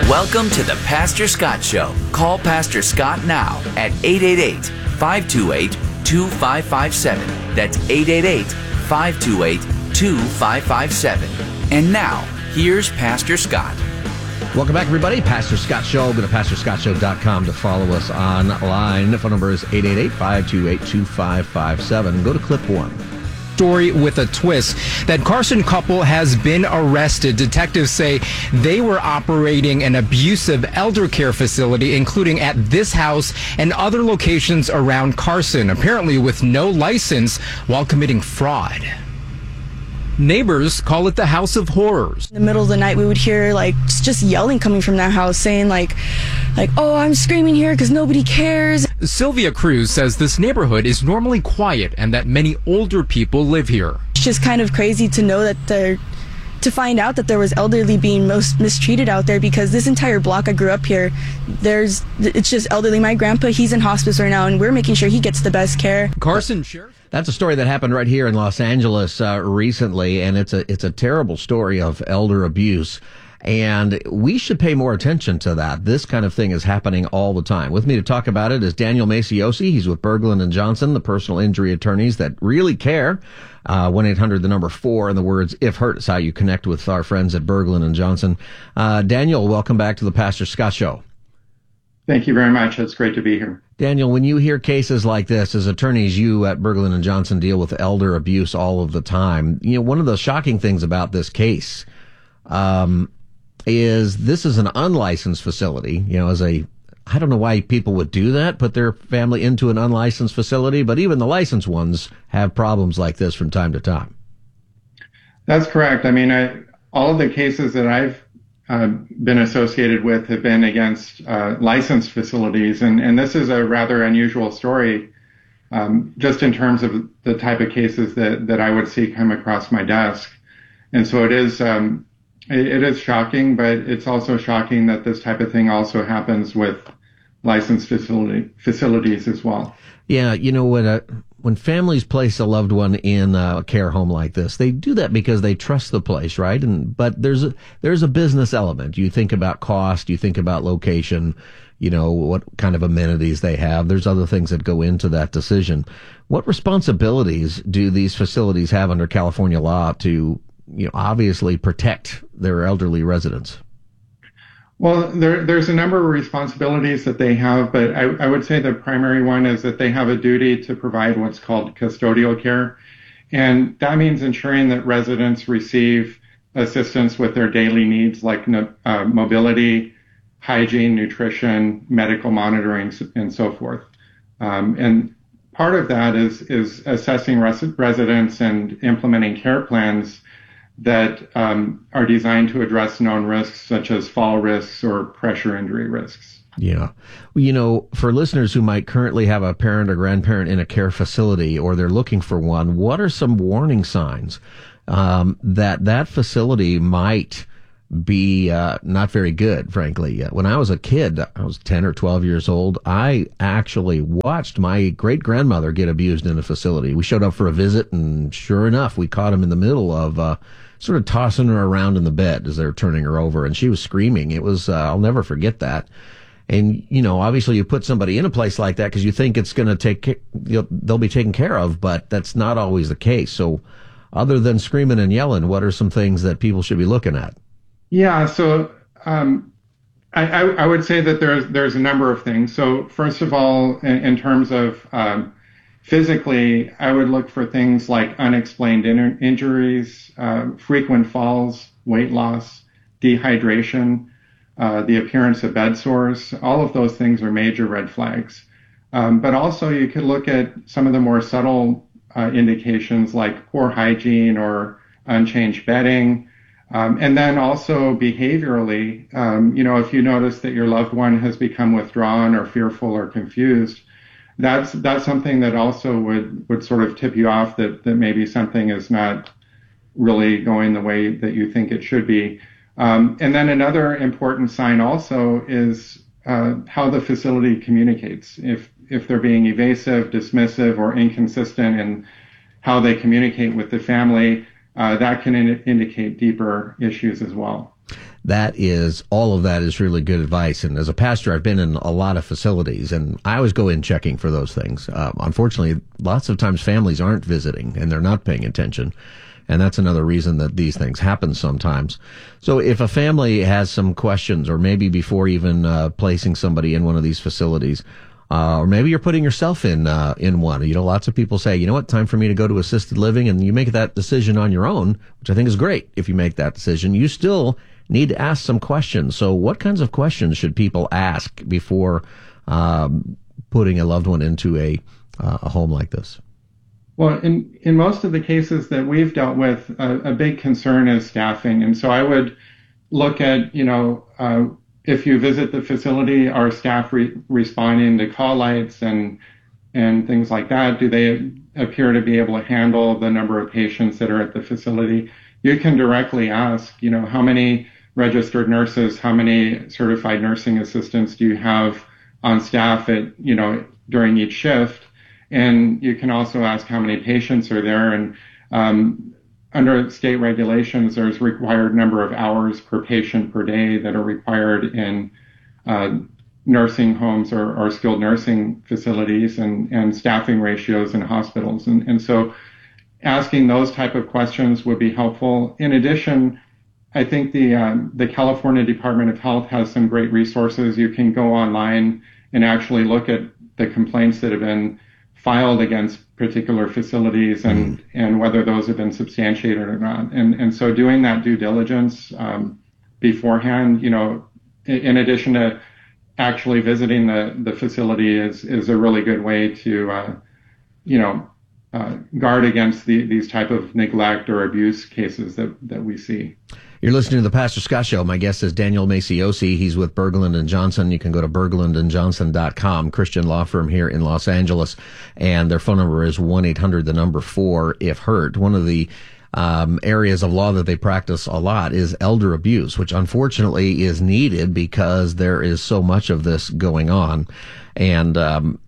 Welcome to the Pastor Scott Show. Call Pastor Scott now at 888-528-2557. That's 888-528-2557. And now, here's Pastor Scott. Welcome back, everybody. Pastor Scott Show. Go to PastorScottShow.com to follow us online. The phone number is 888-528-2557. Go to clip 1. Story with a twist. That Carson couple has been arrested. Detectives say they were operating an abusive elder care facility, including at this house and other locations around Carson, apparently with no license, while committing fraud. Neighbors call it the House of Horrors. In the middle of the night, we would hear just yelling coming from that house, saying oh, I'm screaming here because nobody cares. Sylvia Cruz says this neighborhood is normally quiet and that many older people live here. It's just kind of crazy to know that to find out that there was elderly being most mistreated out there, because this entire block I grew up here, it's just elderly. My grandpa, he's in hospice right now, and we're making sure he gets the best care. Carson Sheriff. That's a story that happened right here in Los Angeles recently, and it's a terrible story of elder abuse. And we should pay more attention to that. This kind of thing is happening all the time. With me to talk about it is Daniel Maciosi. He's with Berglund & Johnson, the personal injury attorneys that really care. 1-800-4, and the words "if hurt" is how you connect with our friends at Berglund & Johnson. Daniel, welcome back to the Pastor Scott Show. Thank you very much. It's great to be here. Daniel, when you hear cases like this, as attorneys, you at Berglund & Johnson deal with elder abuse all of the time. You know, one of the shocking things about this case is this is an unlicensed facility. You know, I don't know why people would do that, put their family into an unlicensed facility, but even the licensed ones have problems like this from time to time. That's correct. I mean, all of the cases that I've been associated with have been against licensed facilities, and this is a rather unusual story, just in terms of the type of cases that I would see come across my desk. And so it is shocking, but it's also shocking that this type of thing also happens with licensed facilities as well. Yeah, you know, when families place a loved one in a care home like this, they do that because they trust the place, right? But there's a business element. You think about cost, you think about location, you know, what kind of amenities they have. There's other things that go into that decision. What responsibilities do these facilities have under California law to, you know, obviously protect their elderly residents? Well, there's a number of responsibilities that they have, but I would say the primary one is that they have a duty to provide what's called custodial care. And that means ensuring that residents receive assistance with their daily needs like mobility, hygiene, nutrition, medical monitoring, and so forth. And part of that is assessing residents and implementing care plans that are designed to address known risks such as fall risks or pressure injury risks. Yeah. Well, you know, for listeners who might currently have a parent or grandparent in a care facility, or they're looking for one, what are some warning signs that facility might be not very good, frankly? When I was a kid, I was 10 or 12 years old, I actually watched my great-grandmother get abused in a facility. We showed up for a visit, and sure enough, we caught him in the middle of sort of tossing her around in the bed as they were turning her over, and she was screaming. It was, I'll never forget that. And, you know, obviously you put somebody in a place like that because you think it's going to they'll be taken care of, but that's not always the case. So other than screaming and yelling, what are some things that people should be looking at? Yeah, so I would say that there's a number of things. So first of all, in terms of physically, I would look for things like unexplained injuries, frequent falls, weight loss, dehydration, the appearance of bed sores. All of those things are major red flags. But also you could look at some of the more subtle indications like poor hygiene or unchanged bedding. And then also behaviorally, you know, if you notice that your loved one has become withdrawn or fearful or confused, that's something that also would sort of tip you off that maybe something is not really going the way that you think it should be. And then another important sign also is how the facility communicates. If they're being evasive, dismissive, or inconsistent in how they communicate with the family, that can indicate deeper issues as well. All of that is really good advice. And as a pastor, I've been in a lot of facilities, and I always go in checking for those things. Unfortunately, lots of times families aren't visiting and they're not paying attention. And that's another reason that these things happen sometimes. So if a family has some questions, or maybe before even placing somebody in one of these facilities, or maybe you're putting yourself in one. Lots of people say, you know what, time for me to go to assisted living, and you make that decision on your own, which I think is great. If you make that decision, you still need to ask some questions. So what kinds of questions should people ask before putting a loved one into a home like this? Well, in most of the cases that we've dealt with, a big concern is staffing. And so I would look at, if you visit the facility, are staff responding to call lights and things like that? Do they appear to be able to handle the number of patients that are at the facility? You can directly ask, how many registered nurses, how many certified nursing assistants do you have on staff during each shift? And you can also ask how many patients are there. And under state regulations, there's required number of hours per patient per day that are required in nursing homes or skilled nursing facilities and staffing ratios in hospitals. And so asking those type of questions would be helpful. In addition, I think the California Department of Health has some great resources. You can go online and actually look at the complaints that have been filed against particular facilities and whether those have been substantiated or not. And so doing that due diligence beforehand, in addition to actually visiting the facility is a really good way to, guard against these type of neglect or abuse cases that we see. You're listening to the Pastor Scott Show. My guest is Daniel Maciosi. He's with Berglund and Johnson. You can go to berglundandjohnson.com, Christian law firm here in Los Angeles. And their phone number is 1-800-4-IF-HURT. One of the areas of law that they practice a lot is elder abuse, which unfortunately is needed because there is so much of this going on. And,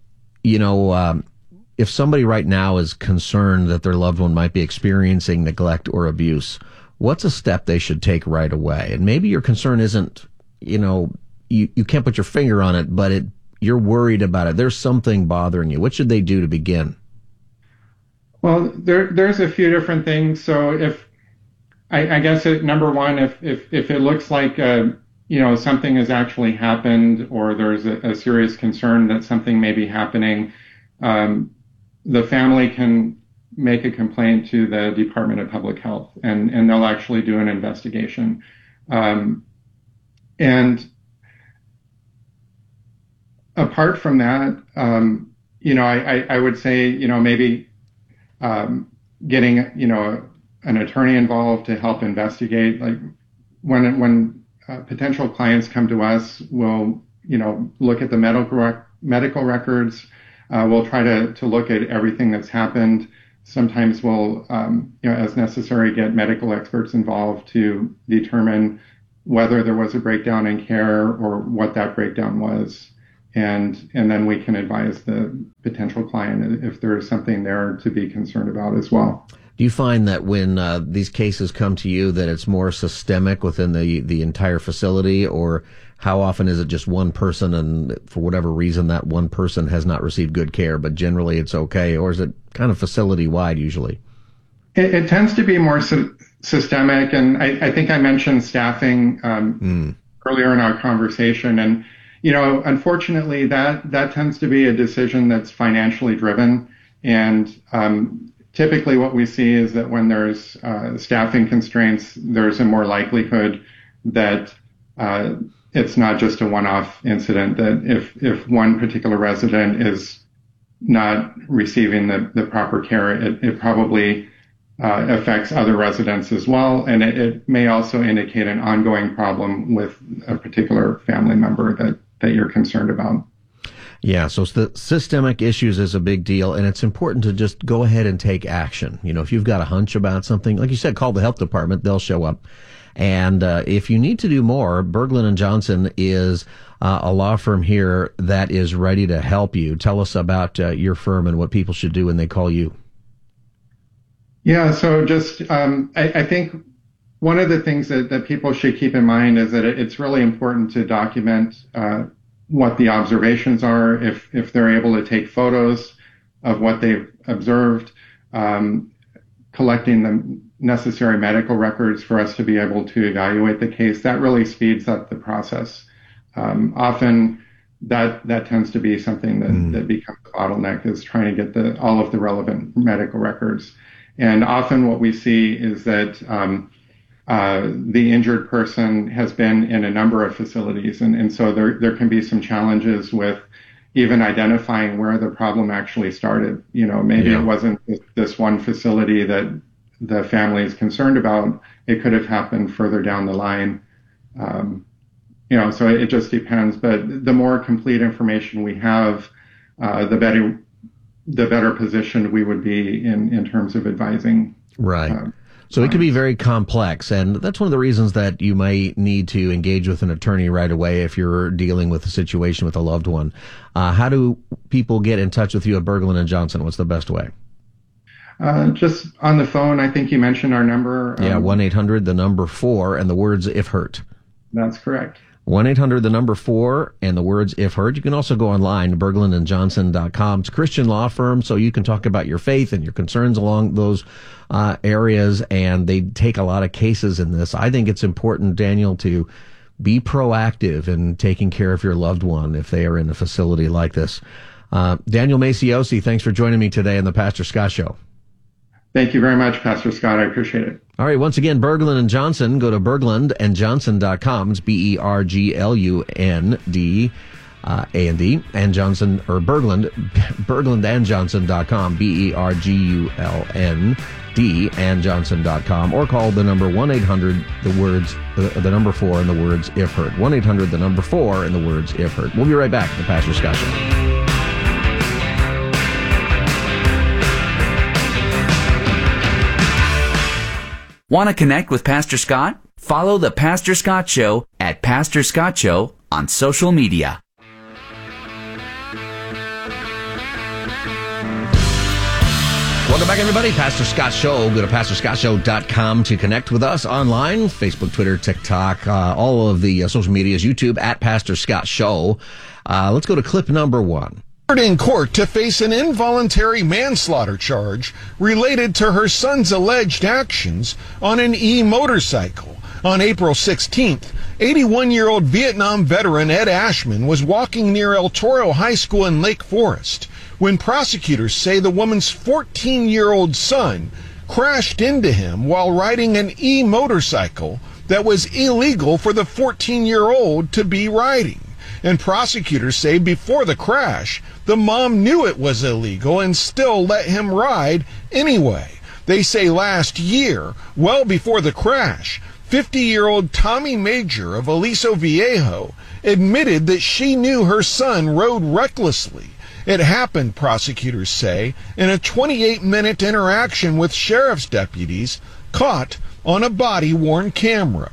if somebody right now is concerned that their loved one might be experiencing neglect or abuse, what's a step they should take right away? And maybe your concern isn't, you can't put your finger on it, but you're worried about it. There's something bothering you. What should they do to begin? Well, there's a few different things. So I guess number one, if it looks like, something has actually happened or there's a serious concern that something may be happening, the family can make a complaint to the Department of Public Health, and they'll actually do an investigation. And apart from that, I would say, maybe getting, an attorney involved to help investigate. Like when potential clients come to us, we'll, look at the medical records. We'll try to look at everything that's happened. Sometimes we'll, as necessary, get medical experts involved to determine whether there was a breakdown in care or what that breakdown was. And then we can advise the potential client if there is something there to be concerned about as well. Do you find that when these cases come to you that it's more systemic within the entire facility, or how often is it just one person and for whatever reason that one person has not received good care, but generally it's okay, or is it kind of facility-wide usually? It tends to be more systemic, and I think I mentioned staffing earlier in our conversation, and unfortunately that tends to be a decision that's financially driven, and typically what we see is that when there's staffing constraints, there's a more likelihood that it's not just a one-off incident, that if one particular resident is not receiving the proper care, it probably affects other residents as well. And it may also indicate an ongoing problem with a particular family member that you're concerned about. Yeah, so the systemic issues is a big deal, and it's important to just go ahead and take action. If you've got a hunch about something, like you said, call the health department, they'll show up. And if you need to do more, Berglund & Johnson is a law firm here that is ready to help you. Tell us about your firm and what people should do when they call you. Yeah, so just I think one of the things that people should keep in mind is that it's really important to document what the observations are, if they're able to take photos of what they've observed, collecting the necessary medical records for us to be able to evaluate the case. That really speeds up the process. Often that tends to be something that becomes a bottleneck, is trying to get all of the relevant medical records. And often what we see is that the injured person has been in a number of facilities, and so there can be some challenges with even identifying where the problem actually started. Maybe it wasn't this one facility that the family is concerned about. It could have happened further down the line. So it just depends. But the more complete information we have, the better positioned we would be in terms of advising. Right. So it can be very complex, and that's one of the reasons that you might need to engage with an attorney right away if you're dealing with a situation with a loved one. How do people get in touch with you at Berglund and Johnson? What's the best way? Just on the phone. I think you mentioned our number. 1-800, the number 4, and the words "if hurt." That's correct. 1-800, the number 4, and the words "if hurt." You can also go online, berglundandjohnson.com. It's a Christian law firm, so you can talk about your faith and your concerns along those areas, and they take a lot of cases in this. I think it's important, Daniel, to be proactive in taking care of your loved one if they are in a facility like this. Daniel Maciosi, thanks for joining me today on the Pastor Scott Show. Thank you very much, Pastor Scott. I appreciate it. All right. Once again, Berglund and Johnson. Go to berglundandjohnson.com. It's BERGLUND, A&D, and Johnson, or Berglund, berglundandjohnson.com, BERGULND, and Johnson.com, or call the number 1-800, the number 4, and the words "if hurt." 1-800, the number 4, and the words "if hurt." We'll be right back. The Pastor Scott Show. Want to connect with Pastor Scott? Follow the Pastor Scott Show at Pastor Scott Show on social media. Welcome back, everybody. Pastor Scott Show. Go to pastorscottshow.com to connect with us online. Facebook, Twitter, TikTok, all of the social medias, YouTube at Pastor Scott Show. Let's go to clip number 1. In court to face an involuntary manslaughter charge related to her son's alleged actions on an e-motorcycle. On April 16th, 81-year-old Vietnam veteran Ed Ashman was walking near El Toro High School in Lake Forest when prosecutors say the woman's 14-year-old son crashed into him while riding an e-motorcycle that was illegal for the 14-year-old to be riding. And prosecutors say before the crash, the mom knew it was illegal and still let him ride anyway. They say last year, well before the crash, 50-year-old Tommy Major of Aliso Viejo admitted that she knew her son rode recklessly. It happened, prosecutors say, in a 28-minute interaction with sheriff's deputies caught on a body-worn camera.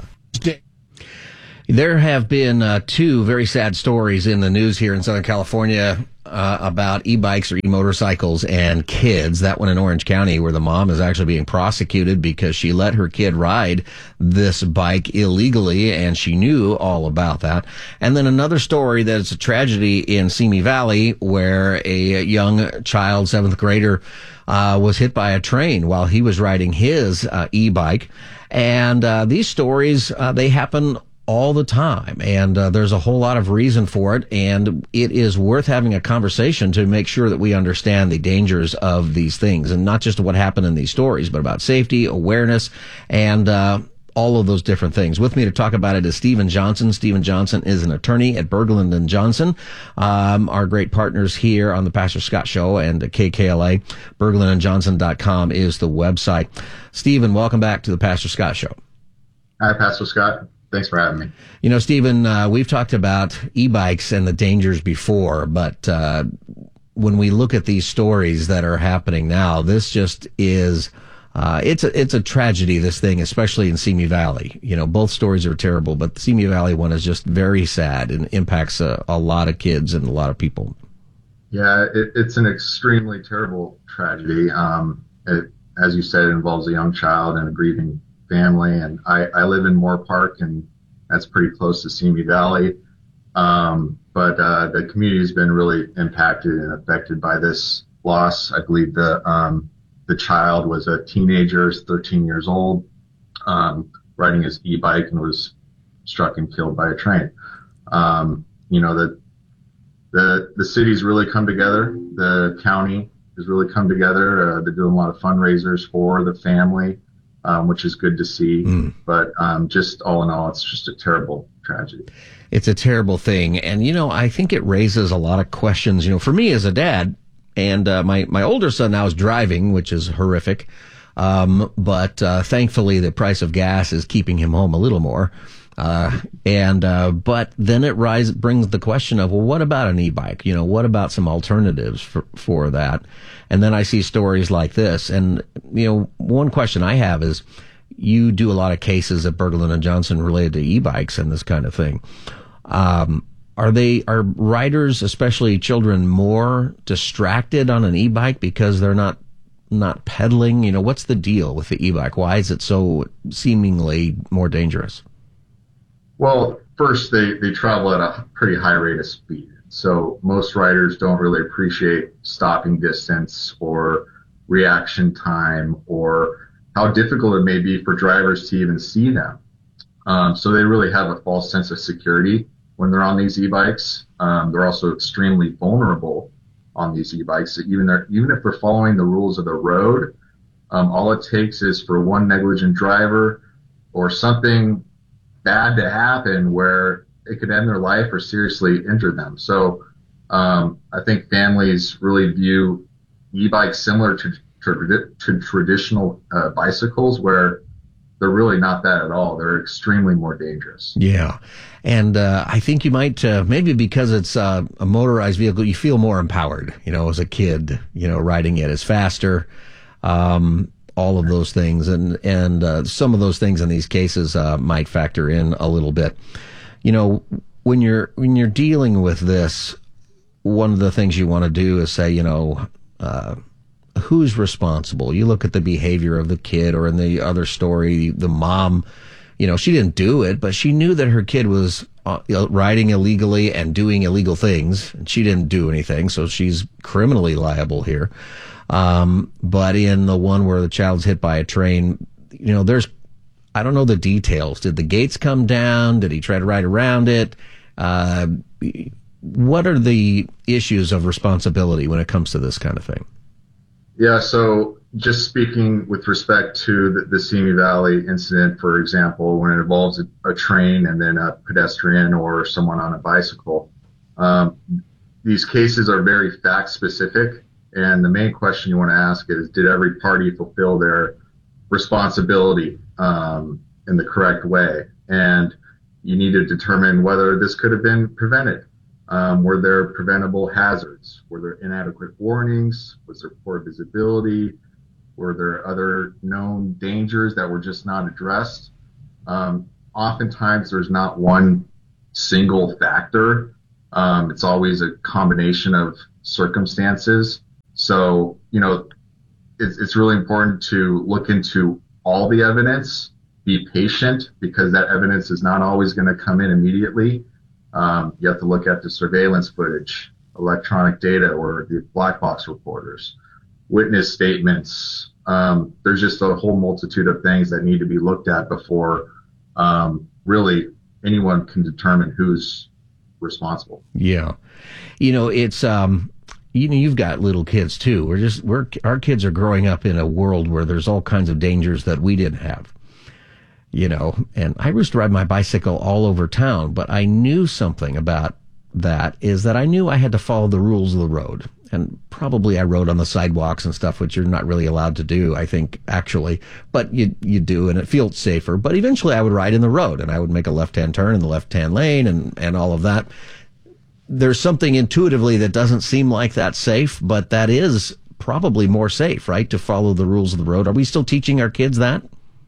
There have been 2 very sad stories in the news here in Southern California about e-bikes or e-motorcycles and kids. That one in Orange County, where the mom is actually being prosecuted because she let her kid ride this bike illegally, and she knew all about that. And then another story that is a tragedy in Simi Valley, where a young child, 7th grader, was hit by a train while he was riding his e-bike. And these stories, they happen all the time, and there's a whole lot of reason for it, and it is worth having a conversation to make sure that we understand the dangers of these things, and not just what happened in these stories, but about safety, awareness, and all of those different things. With me to talk about it is Stephen Johnson. Stephen Johnson is an attorney at Berglund and Johnson, our great partners here on the Pastor Scott Show and KKLA. BerglundandJohnson.com is the website. Stephen, welcome back to the Pastor Scott Show. Hi, Pastor Scott. Thanks for having me. You know, Stephen, we've talked about e-bikes and the dangers before, but when we look at these stories that are happening now, this just is, it's a tragedy, this thing, especially in Simi Valley. You know, both stories are terrible, but the Simi Valley one is just very sad and impacts a lot of kids and a lot of people. Yeah, it's an extremely terrible tragedy. As you said, it involves a young child and a grieving family, and I live in Moore Park, and that's pretty close to Simi Valley. But the community has been really impacted and affected by this loss. I believe the child was a teenager, 13 years old, riding his e-bike and was struck and killed by a train. The city's really come together. The county has really come together. They're doing a lot of fundraisers for the family, which is good to see. But just all in all, it's just a terrible tragedy. It's a terrible thing. And, I think it raises a lot of questions, for me as a dad. And my older son now is driving, which is horrific. But thankfully, the price of gas is keeping him home a little more. But then it brings the question of, well, what about an e-bike? What about some alternatives for that? And then I see stories like this. And, one question I have is, you do a lot of cases at Berglund and Johnson related to e-bikes and this kind of thing. Are riders, especially children, more distracted on an e-bike because they're not pedaling? What's the deal with the e-bike? Why is it so seemingly more dangerous? Well, first, they travel at a pretty high rate of speed. So most riders don't really appreciate stopping distance or reaction time or how difficult it may be for drivers to even see them. So they really have a false sense of security when they're on these e-bikes. They're also extremely vulnerable on these e-bikes. Even if they're following the rules of the road, all it takes is for one negligent driver or something bad to happen where it could end their life or seriously injure them. So I think families really view e-bikes similar to traditional bicycles, where they're really not that at all. They're extremely more dangerous. Yeah. And I think you might, maybe because it's a motorized vehicle, you feel more empowered, as a kid, riding it is faster. All of those things. And some of those things in these cases might factor in a little bit. When you're dealing with this, one of the things you want to do is say, who's responsible? You look at the behavior of the kid, or in the other story, the mom, she didn't do it, but she knew that her kid was riding illegally and doing illegal things, and she didn't do anything, so she's criminally liable here. But in the one where the child's hit by a train, I don't know the details. Did the gates come down? Did he try to ride around it? What are the issues of responsibility when it comes to this kind of thing? Yeah, so just speaking with respect to the Simi Valley incident, for example, when it involves a train and then a pedestrian or someone on a bicycle, these cases are very fact specific. And the main question you want to ask is, did every party fulfill their responsibility in the correct way? And you need to determine whether this could have been prevented. Were there preventable hazards? Were there inadequate warnings? Was there poor visibility? Were there other known dangers that were just not addressed? Oftentimes there's not one single factor. It's always a combination of circumstances. So, it's really important to look into all the evidence, be patient, because that evidence is not always going to come in immediately. You have to look at the surveillance footage, electronic data, or the black box reporters, witness statements. There's just a whole multitude of things that need to be looked at before really anyone can determine who's responsible. Yeah. It's you've got little kids too. Our kids are growing up in a world where there's all kinds of dangers that we didn't have. And I used to ride my bicycle all over town, but I knew something about that, is that I knew I had to follow the rules of the road. And probably I rode on the sidewalks and stuff, which you're not really allowed to do, I think, actually. But you do, and it feels safer. But eventually I would ride in the road, and I would make a left-hand turn in the left-hand lane and all of that. There's something intuitively that doesn't seem like that's safe, but that is probably more safe, right, to follow the rules of the road. Are we still teaching our kids that?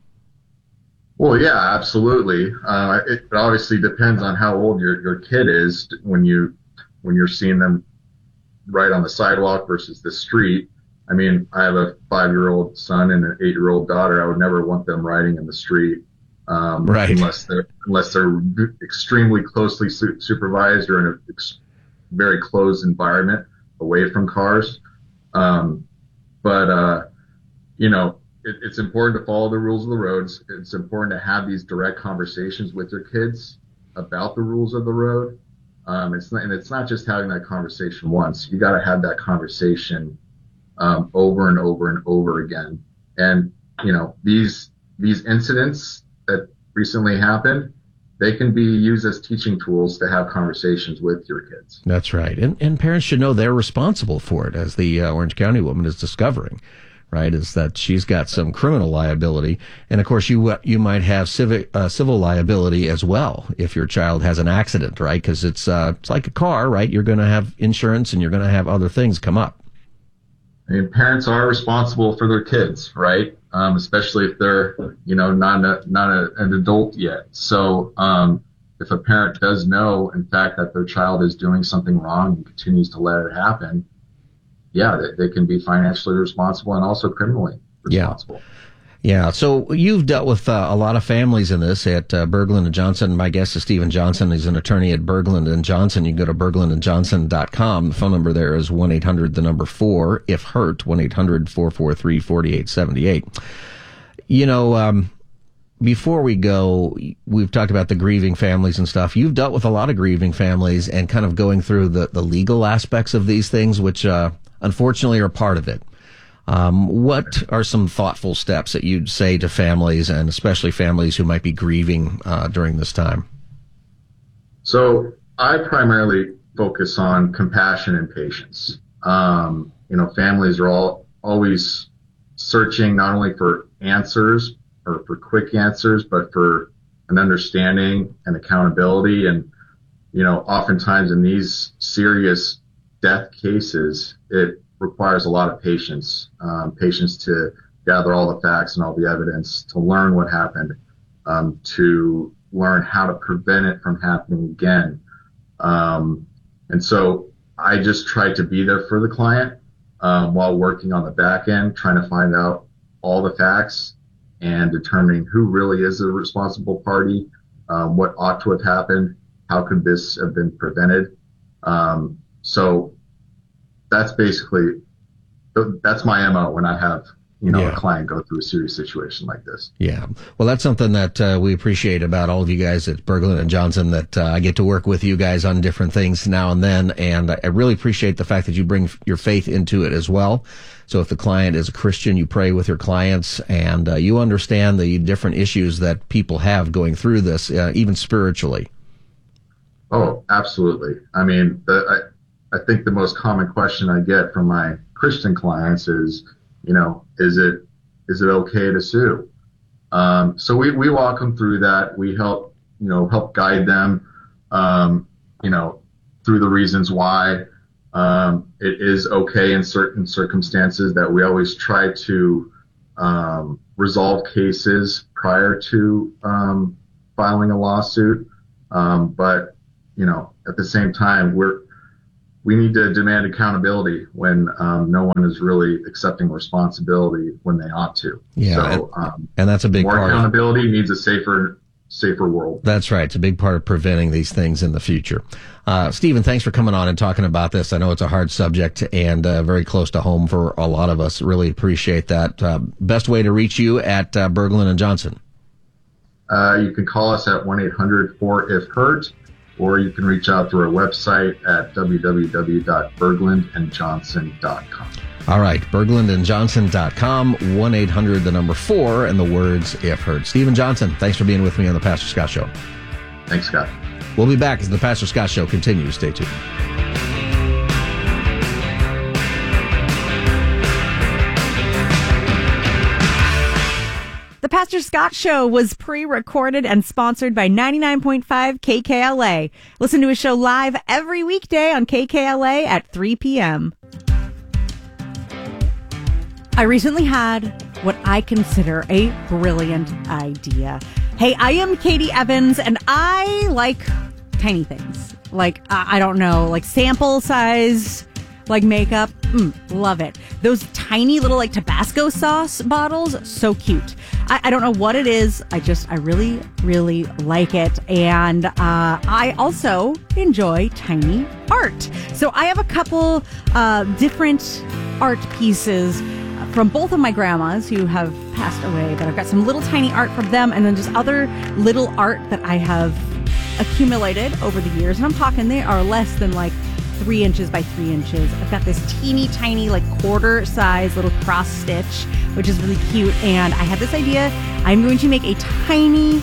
Well, yeah, absolutely. It obviously depends on how old your kid is when you're seeing them right on the sidewalk versus the street. I mean, I have a 5-year-old son and an 8-year-old daughter. I would never want them riding in the street, Right. unless they're extremely closely supervised or in a very closed environment away from cars. It's important to follow the rules of the roads. It's important to have these direct conversations with your kids about the rules of the road. It's not just having that conversation once. You got to have that conversation over and over and over again. And these incidents that recently happened, they can be used as teaching tools to have conversations with your kids. That's right. And parents should know they're responsible for it, as the Orange County woman is discovering, right? Is that she's got some criminal liability. And of course, you might have civil liability as well if your child has an accident, right? Because it's like a car, right? You're going to have insurance and you're going to have other things come up. I mean, parents are responsible for their kids, right? Especially if they're, not an adult yet. So, if a parent does know, in fact, that their child is doing something wrong and continues to let it happen, they can be financially responsible and also criminally responsible. Yeah. So you've dealt with a lot of families in this at Berglund & Johnson. My guest is Stephen Johnson. He's an attorney at Berglund & Johnson. You can go to berglundandjohnson.com. The phone number there is 1-800-4-IF-HURT, 1-800-443-4878. Before we go, we've talked about the grieving families and stuff. You've dealt with a lot of grieving families and kind of going through the legal aspects of these things, which unfortunately are part of it. What are some thoughtful steps that you'd say to families, and especially families who might be grieving during this time? So I primarily focus on compassion and patience. Families are always searching not only for answers or for quick answers, but for an understanding and accountability. And, oftentimes in these serious death cases, it requires a lot of patience to gather all the facts and all the evidence, to learn what happened, to learn how to prevent it from happening again. And so I just try to be there for the client while working on the back end, trying to find out all the facts and determining who really is the responsible party, what ought to have happened, how could this have been prevented. So that's my MO when I have, a client go through a serious situation like this. Yeah. Well, that's something that we appreciate about all of you guys at Berglund & Johnson, that I get to work with you guys on different things now and then. And I really appreciate the fact that you bring your faith into it as well. So if the client is a Christian, you pray with your clients, and you understand the different issues that people have going through this, even spiritually. Oh, absolutely. I mean, I think the most common question I get from my Christian clients is, is it okay to sue? So we walk them through that. We help guide them, through the reasons why it is okay in certain circumstances, that we always try to resolve cases prior to filing a lawsuit. But at the same time, we need to demand accountability when no one is really accepting responsibility when they ought to. Yeah, so, and that's a big part. More accountability means a safer world. That's right. It's a big part of preventing these things in the future. Stephen, thanks for coming on and talking about this. I know it's a hard subject and very close to home for a lot of us. Really appreciate that. Best way to reach you at Berglund & Johnson? You can call us at 1-800-4-IF-HURT. Or you can reach out through our website at www.berglundandjohnson.com. All right, berglundandjohnson.com, 1-800-4, and the words "if heard." Stephen Johnson, thanks for being with me on the Pastor Scott Show. Thanks, Scott. We'll be back as the Pastor Scott Show continues. Stay tuned. The Pastor Scott Show was pre-recorded and sponsored by 99.5 KKLA. Listen to his show live every weekday on KKLA at 3 p.m. I recently had what I consider a brilliant idea. Hey, I am Katie Evans, and I like tiny things. Like, I don't know, like sample size like makeup. Love it. Those tiny little like Tabasco sauce bottles, so cute. I don't know what it is. I really, really like it. And I also enjoy tiny art. So I have a couple different art pieces from both of my grandmas who have passed away, but I've got some little tiny art from them, and then just other little art that I have accumulated over the years. And I'm talking, they are less than like 3 inches by 3 inches. I've got this teeny tiny, like quarter size little cross stitch, which is really cute. And I had this idea. I'm going to make a tiny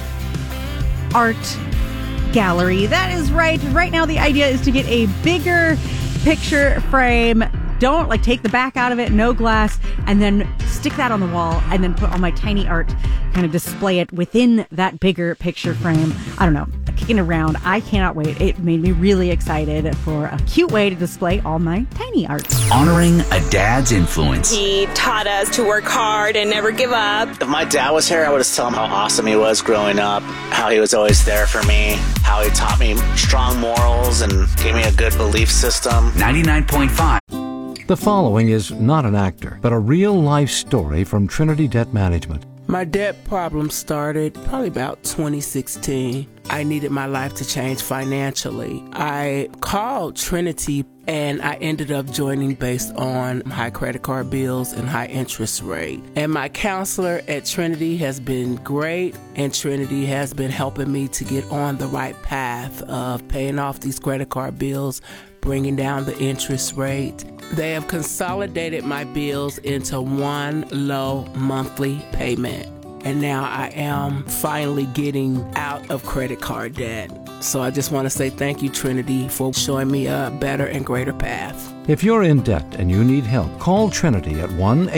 art gallery. That is right. Right now, the idea is to get a bigger picture frame. Don't like take the back out of it, no glass, and then stick that on the wall and then put all my tiny art, kind of display it within that bigger picture frame. I don't know, kicking around. I cannot wait. It made me really excited for a cute way to display all my tiny art. Honoring a dad's influence. He taught us to work hard and never give up. If my dad was here, I would just tell him how awesome he was growing up, how he was always there for me, how he taught me strong morals and gave me a good belief system. 99.5. The following is not an actor, but a real-life story from Trinity Debt Management. My debt problem started probably about 2016. I needed my life to change financially. I called Trinity and I ended up joining based on high credit card bills and high interest rate. And my counselor at Trinity has been great, and Trinity has been helping me to get on the right path of paying off these credit card bills, bringing down the interest rate. They have consolidated my bills into one low monthly payment. And now I am finally getting out of credit card debt. So I just want to say thank you, Trinity, for showing me a better and greater path. If you're in debt and you need help, call Trinity at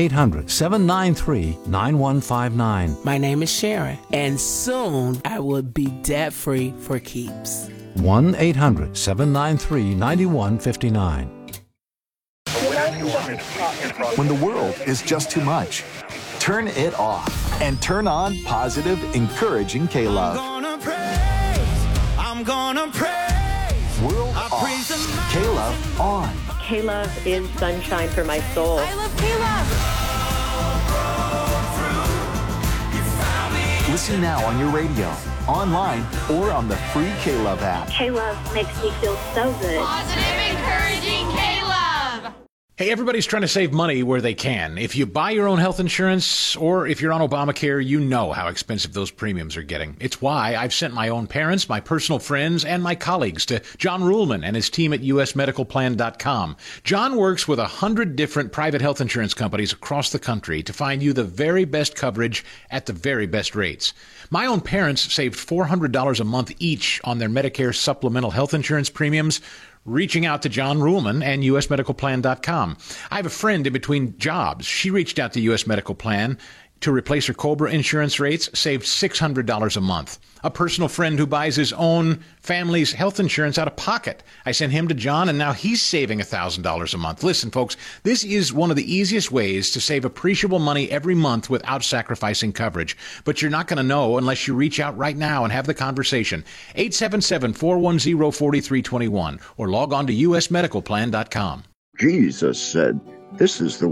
1-800-793-9159. My name is Sharon, and soon I will be debt-free for keeps. 1-800-793-9159. When the world is just too much, turn it off and turn on positive, encouraging K-Love. I'm gonna praise. World off. K-Love on. K-Love is sunshine for my soul. I love K-Love. Listen now on your radio, online, or on the free K-Love app. K-Love makes me feel so good. Positive, encouraging K-Love. Hey, everybody's trying to save money where they can. If you buy your own health insurance or if you're on Obamacare, you know how expensive those premiums are getting. It's why I've sent my own parents, my personal friends, and my colleagues to John Ruhlman and his team at usmedicalplan.com. John works with 100 different private health insurance companies across the country to find you the very best coverage at the very best rates. My own parents saved $400 a month each on their Medicare supplemental health insurance premiums, reaching out to John Ruhlman and usmedicalplan.com. I have a friend in between jobs. She reached out to US Medical Plan to replace her COBRA insurance rates, saved $600 a month. A personal friend who buys his own family's health insurance out of pocket. I sent him to John, and now he's saving $1,000 a month. Listen, folks, this is one of the easiest ways to save appreciable money every month without sacrificing coverage. But you're not going to know unless you reach out right now and have the conversation. 877-410-4321 or log on to usmedicalplan.com. Jesus said, "This is the